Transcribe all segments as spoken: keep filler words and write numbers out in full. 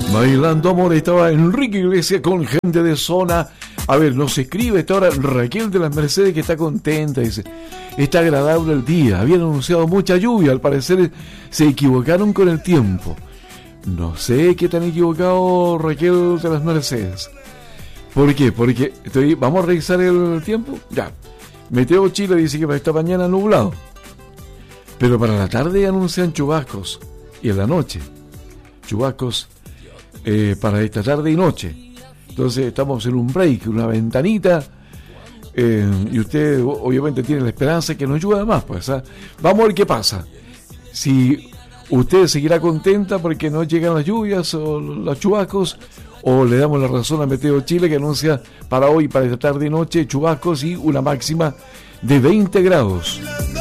Bailando Amor, estaba Enrique Iglesias con Gente de Zona. A ver, nos escribe esta hora Raquel de las Mercedes, que está contenta, dice, está agradable el día, habían anunciado mucha lluvia, al parecer se equivocaron con el tiempo. No sé qué tan equivocado, Raquel de las Mercedes. ¿Por qué? Porque estoy, vamos a revisar el tiempo. Ya, Meteo Chile dice que para esta mañana nublado, pero para la tarde anuncian chubascos, y en la noche chubascos eh, para esta tarde y noche. Entonces estamos en un break, una ventanita, eh, y usted obviamente tiene la esperanza de que nos llueva más, pues, ¿eh? Vamos a ver qué pasa. Si usted seguirá contenta porque no llegan las lluvias o los chubascos, o le damos la razón a Meteo Chile, que anuncia para hoy, para esta tarde y noche, chubascos y una máxima de veinte grados.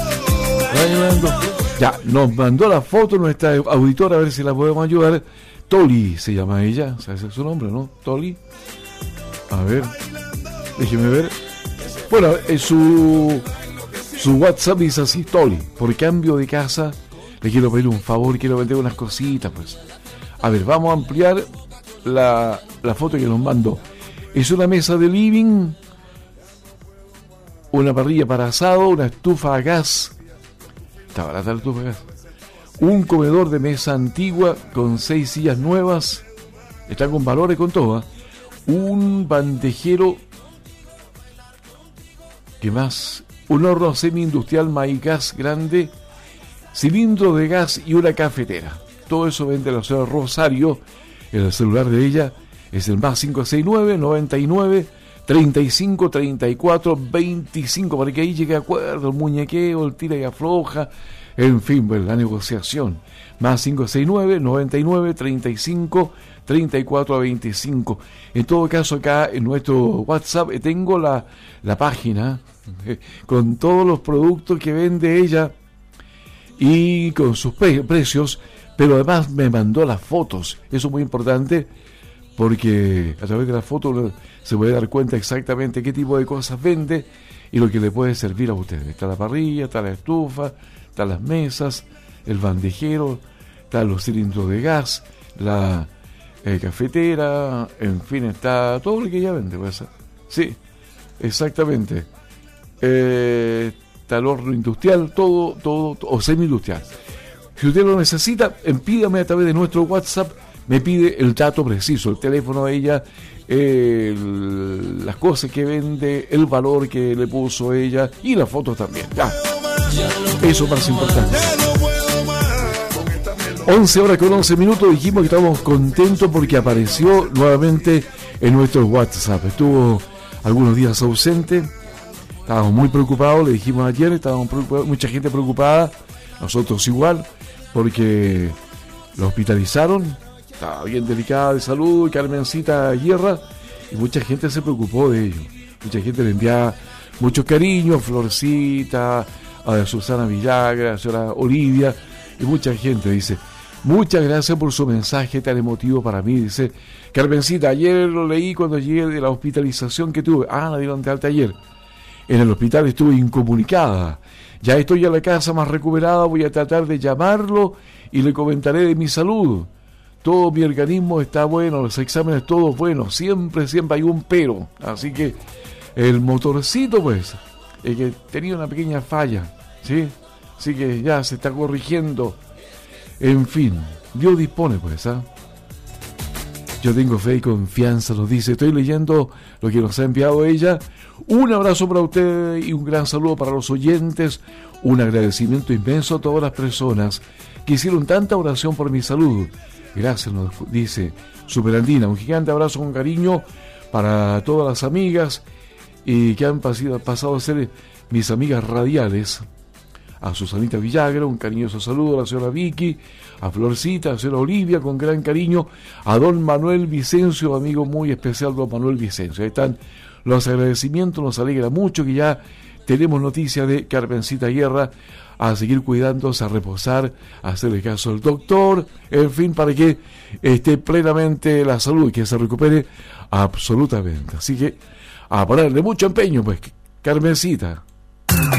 Ya, nos mandó la foto nuestra auditora, a ver si la podemos ayudar. Toli se llama ella, ¿sabes su nombre, no? Toli. A ver, déjeme ver. Bueno, eh, su su WhatsApp dice así: Toli, por cambio de casa le quiero pedir un favor, quiero vender unas cositas, pues. A ver, vamos a ampliar la, la foto que nos mandó. Es una mesa de living, una parrilla para asado, una estufa a gas. Está barata la estufa a gas. Un comedor de mesa antigua con seis sillas nuevas, está con valores, con todo, ¿eh? Un bandejero, ¿qué más? Un horno semi-industrial Maigas grande, cilindro de gas y una cafetera. Todo eso vende la señora Rosario. El celular de ella es el más cinco seis nueve, noventa y nueve, treinta y cinco, treinta y cuatro, veinticinco, para que ahí llegue a acuerdo, el muñequeo, el tira y afloja. En fin, pues, la negociación. Más cinco seis nueve, noventa y nueve, treinta y cinco, treinta y cuatro, veinticinco. En todo caso, acá en nuestro WhatsApp tengo la, la página eh, con todos los productos que vende ella y con sus pre- precios, pero además me mandó las fotos. Eso es muy importante, porque a través de las fotos se puede dar cuenta exactamente qué tipo de cosas vende y lo que le puede servir a ustedes. Está la parrilla, está la estufa, están las mesas, el bandejero, están los cilindros de gas, la eh, cafetera, en fin, está todo lo que ella vende, pues. Sí, exactamente. Eh, está el horno industrial, todo, todo, todo, o semi-industrial. Si usted lo necesita, pídame a través de nuestro WhatsApp, me pide el dato preciso, el teléfono de ella, el, las cosas que vende, el valor que le puso ella y las fotos también. Ya. Eso es más importante. once horas con once minutos. Dijimos que estábamos contentos porque apareció nuevamente en nuestro WhatsApp. Estuvo algunos días ausente, estábamos muy preocupados, le dijimos ayer, estábamos preocupados, mucha gente preocupada, nosotros igual, porque lo hospitalizaron, estaba bien delicada de salud, Carmencita Guerra, y mucha gente se preocupó de ello. Mucha gente le enviaba mucho cariño, Florcita, a Susana Villagra, a señora Olivia, y mucha gente dice, muchas gracias por su mensaje tan emotivo para mí. Dice, Carmencita, ayer lo leí cuando llegué de la hospitalización que tuve. Ah, la dieron de alta ayer. En el hospital estuve incomunicada. Ya estoy a la casa más recuperada, voy a tratar de llamarlo y le comentaré de mi salud. Todo mi organismo está bueno, los exámenes todos buenos, siempre, siempre hay un pero. Así que el motorcito, pues, es que tenía una pequeña falla, ¿sí? Así que ya se está corrigiendo. En fin, Dios dispone, pues, ¿ah? Yo tengo fe y confianza, nos dice. Estoy leyendo lo que nos ha enviado ella. Un abrazo para usted y un gran saludo para los oyentes. Un agradecimiento inmenso a todas las personas que hicieron tanta oración por mi salud. Gracias, nos dice Superandina. Un gigante abrazo con cariño para todas las amigas y que han pasado, pasado a ser mis amigas radiales. A Susanita Villagra, un cariñoso saludo, a la señora Vicky, a Florcita, a la señora Olivia, con gran cariño, a don Manuel Vicencio, amigo muy especial, don Manuel Vicencio. Ahí están los agradecimientos, nos alegra mucho que ya tenemos noticia de Carmencita Guerra, a seguir cuidándose, a reposar, a hacerle caso al doctor, en fin, para que esté plenamente la salud y que se recupere absolutamente. Así que a ponerle mucho empeño, pues, Carmencita.